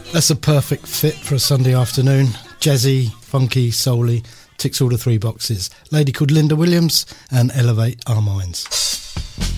That's a perfect fit for a Sunday afternoon. Jazzy, funky, soul-y, ticks all the three boxes. Lady called Linda Williams and Elevate Our Minds.